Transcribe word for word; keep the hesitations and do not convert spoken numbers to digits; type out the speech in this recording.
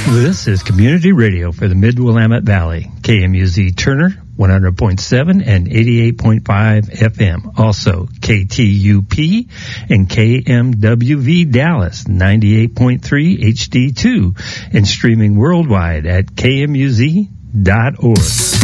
This is Community Radio for the Mid-Willamette Valley. K M U Z Turner, one hundred point seven and eighty-eight point five F M. Also, K T U P and K M W V Dallas, ninety-eight point three H D two, and streaming worldwide at K M U Z dot org.